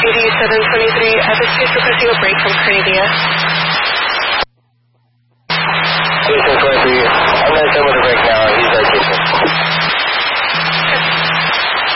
KD 723, this is requesting a break from Carnegie.